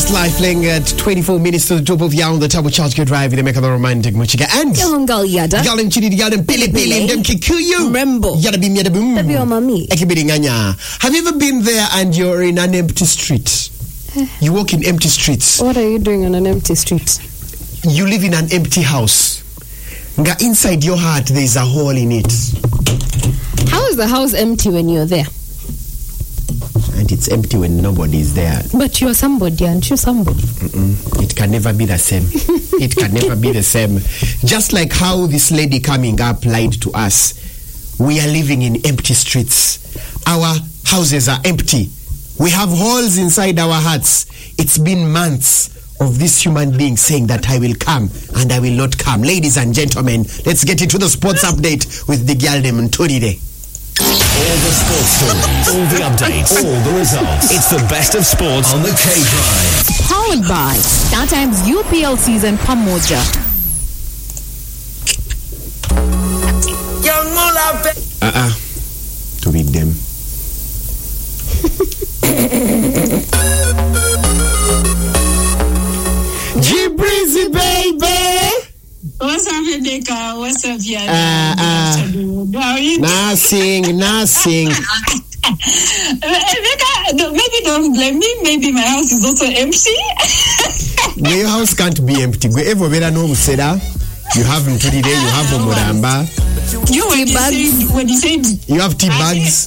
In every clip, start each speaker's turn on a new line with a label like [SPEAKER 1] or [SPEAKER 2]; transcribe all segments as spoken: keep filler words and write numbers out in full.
[SPEAKER 1] Lifelink at twenty-four minutes to the top of the hour on the Turbo Charge Good Drive with the Meka the Romantic Muchiga and
[SPEAKER 2] Yongal Yada
[SPEAKER 1] Yalim Chidi Yalim Pili Pili Dem Kikuyu
[SPEAKER 2] Rembo
[SPEAKER 1] Yada Bim Yada Boom
[SPEAKER 2] Baby Mami
[SPEAKER 1] Ekibidinganya. Have you ever been there and you're in an empty street? You walk in empty streets.
[SPEAKER 2] What are you doing on an empty street?
[SPEAKER 1] You live in an empty house. Nga inside your heart there is a hole in it.
[SPEAKER 2] How is the house empty when you're there?
[SPEAKER 1] And it's empty when nobody is there.
[SPEAKER 2] But you're somebody, aren't you somebody?
[SPEAKER 1] Mm-mm. It can never be the same. It can never be the same. Just like how this lady coming up lied to us. We are living in empty streets. Our houses are empty. We have holes inside our hearts. It's been months of this human being saying that I will come and I will not come. Ladies and gentlemen, let's get into the sports update with the girl named Tony Day.
[SPEAKER 3] All the sports stories, all the updates, all the results. It's the best of sports on the K-Drive.
[SPEAKER 4] Powered by StarTimes U P L season Pamoja.
[SPEAKER 1] Uh-uh. To read them. G-Breezy, baby!
[SPEAKER 5] What's up, Hideka? What's up, Yana?
[SPEAKER 1] Uh, uh,
[SPEAKER 5] How are you?
[SPEAKER 1] Nothing, nothing.
[SPEAKER 5] Hideka, maybe don't blame me. Maybe my house is also empty.
[SPEAKER 1] Your house can't be empty. Wherever you have Ntudi there, you have Omuramba.
[SPEAKER 5] You, when you, said, when you said...
[SPEAKER 1] You have tea bags.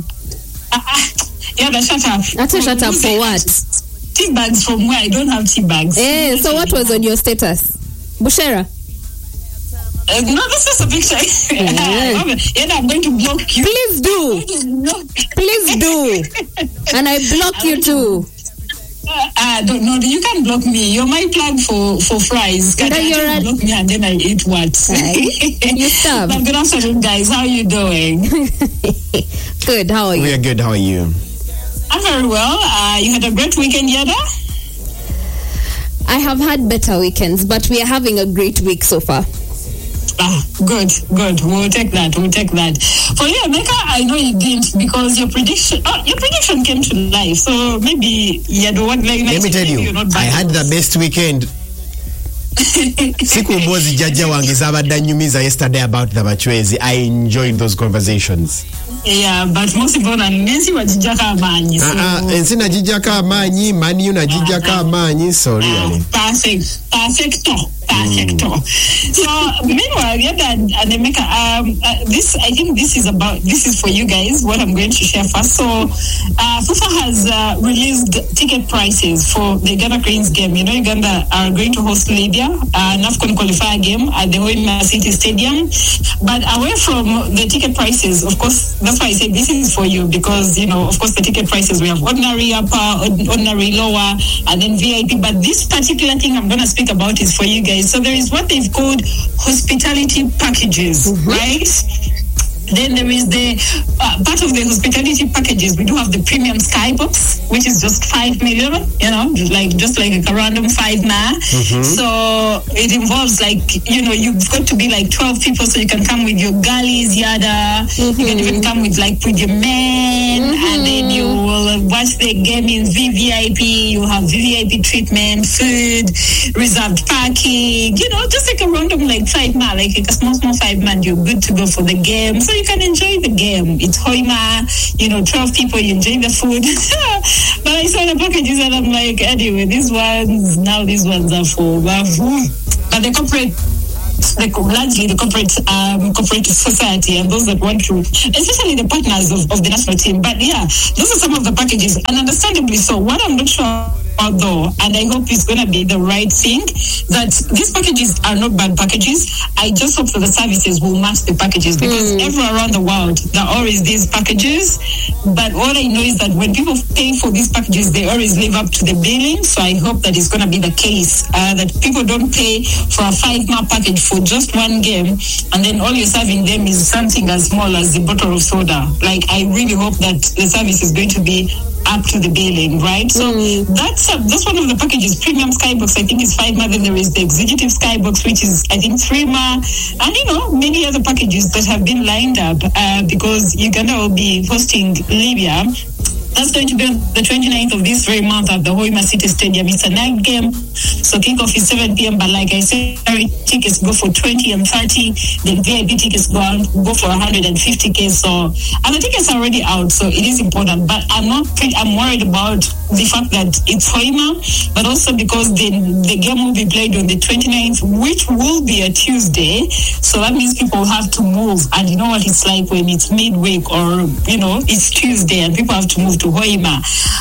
[SPEAKER 5] Yeah, but shut up.
[SPEAKER 2] That's a shut up for what?
[SPEAKER 5] Tea bags from where? I don't have tea bags.
[SPEAKER 2] Eh, so what was on your status? Bushera?
[SPEAKER 5] Uh, no, this is a picture.
[SPEAKER 2] Mm-hmm.
[SPEAKER 5] Yeah, I'm going to block you.
[SPEAKER 2] Please do. Please do. And I block you too.
[SPEAKER 5] Uh, uh, don't, no, you can't block me. You're my plug for, for fries. Can you
[SPEAKER 2] a...
[SPEAKER 5] block me and then I eat what?
[SPEAKER 2] Right. You stop.
[SPEAKER 5] But good afternoon, guys. How are you doing?
[SPEAKER 2] Good. How are you?
[SPEAKER 1] We are good. How are you?
[SPEAKER 5] I'm very well. Uh, you had a great weekend, Yada?
[SPEAKER 2] I have had better weekends, but we are having a great week so far.
[SPEAKER 5] Ah, good, good. We'll take that. We'll take that. For you, Meka, I know you didn't because your prediction, oh, your prediction came to life. So maybe you had one like.
[SPEAKER 1] Let me tell you, I had the best weekend. Siku mbozi jaja wange zabadda nyumiza yesterday about the Bachwezi. I enjoyed those conversations.
[SPEAKER 5] Yeah, but most importantly, Nancy wajijaka amanyi. So.
[SPEAKER 1] Ah, uh, Nancy najijaka amanyi, Mani unajijaka amanyi. So really.
[SPEAKER 5] Uh, perfect, perfecto, perfecto. Mm. So meanwhile, yeah, and Emeka, um, uh, this I think this is about this is for you guys. What I'm going to share first. So, uh, FIFA has uh, released ticket prices for the Uganda Cranes game. You know, Uganda are going to host Libya, uh, NAFCON qualifier game at the Hoima City Stadium. But away from the ticket prices, of course. That's why I said this is for you because, you know, of course, the ticket prices, we have ordinary upper, ordinary lower, and then V I P. But this particular thing I'm going to speak about is for you guys. So there is what they've called hospitality packages, mm-hmm. right? Then there is the uh, part of the hospitality packages. We do have the premium skybox, which is just five million. You know, like just like a random five now. Mm-hmm. So it involves like you know you've got to be like twelve people, so you can come with your girlies, yada. Mm-hmm. You can even come with like with your men, mm-hmm. and then you will watch the game in V V I P. You have V V I P treatment, food, reserved parking. You know, just like a random like five man, like a small small five man. You're good to go for the game. So you can enjoy the game. It's Hoima, you know, twelve people, you enjoy the food. But I saw the packages and I'm like, anyway, these ones, now these ones are for, but the corporate, the, largely the corporate um, corporate society and those that want to, especially the partners of, of the national team. But yeah, those are some of the packages, and understandably so. What I'm not sure although, and I hope it's going to be the right thing, that these packages are not bad packages. I just hope that the services will match the packages because mm. everywhere around the world, there are always these packages. But all I know is that when people pay for these packages, they always live up to the billing. So I hope that it's going to be the case, uh, that people don't pay for a five-month package for just one game, and then all you're serving them is something as small as a bottle of soda. Like, I really hope that the service is going to be up to the billing, right? So mm. that's uh, that's one of the packages. Premium Skybox, I think, is five months. Then there is the Executive Skybox, which is, I think, three months. And, you know, many other packages that have been lined up uh, because Uganda will be hosting Libya. that's going to be on the twenty-ninth of this very month at the Hoima City Stadium. It's a night game, so kickoff is seven p.m. But like I said, tickets go for twenty and thirty. The V I P tickets go out, go for one hundred fifty K. So, and the tickets are already out, so it is important. But I'm not. Pretty, I'm worried about the fact that it's Hoima, but also because the the game will be played on the twenty-ninth, which will be a Tuesday. So that means people have to move, and you know what it's like when it's midweek or you know it's Tuesday and people have to move to Hoima,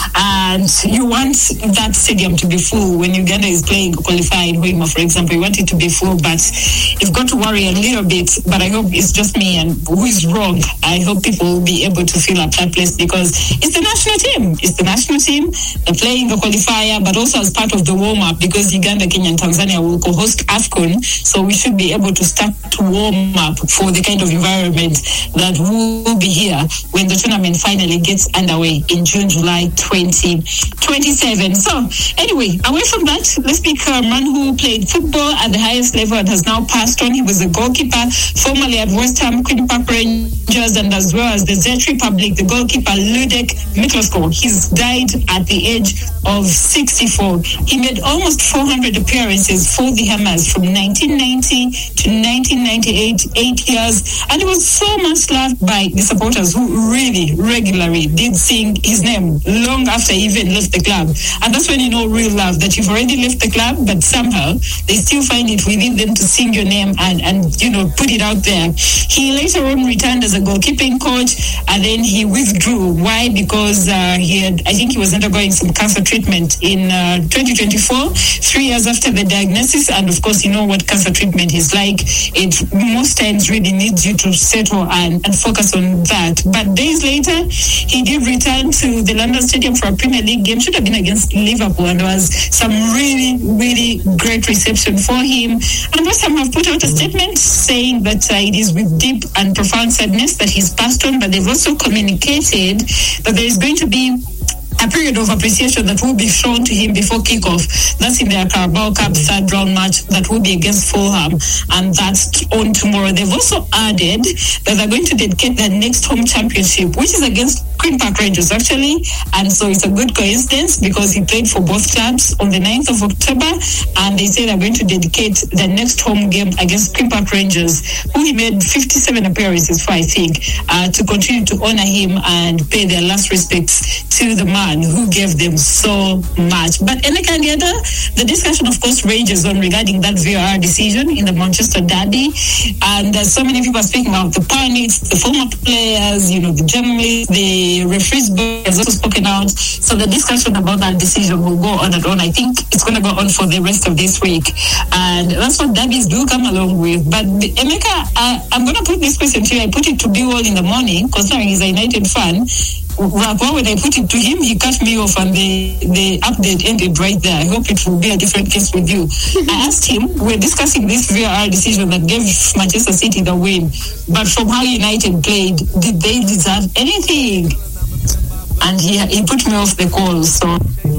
[SPEAKER 5] and you want that stadium to be full when Uganda is playing qualifying Hoima, for example. You want it to be full, but you've got to worry a little bit. But I hope it's just me, and who is wrong? I hope people will be able to fill up that place because it's the national team. It's the national team. They're playing the qualifier, but also as part of the warm-up because Uganda, Kenya, and Tanzania will co-host AFCON. So we should be able to start to warm up for the kind of environment that will be here when the tournament finally gets underway in June, July twenty twenty-seven. So anyway, away from that, let's speak a man who played football at the highest level and has now passed on. He was a goalkeeper formerly at West Ham, Queen Park Rangers, and as well as the Czech Republic, the goalkeeper Ludek Miklosko. He's died at the age of sixty-four. He made almost four hundred appearances for the Hammers from nineteen ninety to nineteen ninety-eight, eight years, and he was so much loved by the supporters who really regularly did sing his name long after he even left the club. And that's when you know real love, that you've already left the club, but somehow they still find it within them to sing your name and, and you know, put it out there. He later on returned as a goalkeeping coach, and then he withdrew. Why? Because uh, he had, I think he was undergoing some cancer treatment in uh, twenty twenty-four, three years after the diagnosis. And of course, you know what cancer treatment is like. It most times really needs you to settle and, and focus on that. But days later, he did return to the London Stadium for a Premier League game. Should have been against Liverpool, and there was some really, really great reception for him. And West Ham have put out a statement saying that uh, it is with deep and profound sadness that he's passed on, but they've also communicated that there is going to be a period of appreciation that will be shown to him before kickoff. That's in their Carabao Cup third round match that will be against Fulham, and that's on tomorrow. They've also added that they're going to dedicate their next home championship, which is against Queen Park Rangers actually, and so it's a good coincidence because he played for both clubs on the ninth of October, and they say they're going to dedicate the next home game against Queen Park Rangers, who he made fifty-seven appearances for, I think, uh, to continue to honor him and pay their last respects to the man who gave them so much. But Eneka and the other, the discussion of course rages on regarding that V A R decision in the Manchester derby, and uh, so many people are speaking about the pundits, the former players, you know, the journalists, the referees board has also spoken out. So the discussion about that decision will go on and on. I think it's going to go on for the rest of this week, and that's what derbies do come along with. But Emeka, uh, I'm going to put this question to you. I put it to B all in the morning, considering he's a United fan. Well, when I put it to him, he cut me off and the, the update ended right there. I hope it will be a different case with you. I asked him, we're discussing this V A R decision that gave Manchester City the win, but from how United played, did they deserve anything? And he, he put me off the call, so...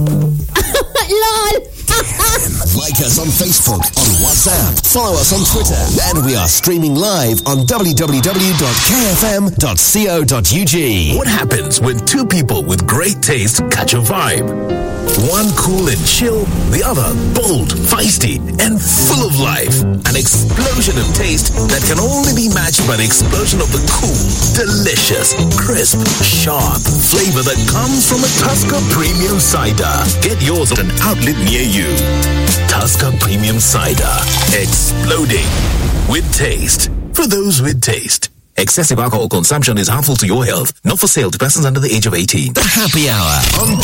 [SPEAKER 2] Lol!
[SPEAKER 3] Like us on Facebook, on WhatsApp, follow us on Twitter, and we are streaming live on w w w dot k f m dot co dot u g.
[SPEAKER 6] What happens when two people with great taste catch a vibe? One cool and chill, the other bold, feisty, and full of life. An explosion of taste that can only be matched by the explosion of the cool, delicious, crisp, sharp flavor that comes from a Tusker Premium Cider. Get yours at an outlet near you. Tusker Premium Cider. Exploding with taste. For those with taste. Excessive alcohol consumption is harmful to your health. Not for sale to persons under the age of eighteen.
[SPEAKER 3] The Happy Hour on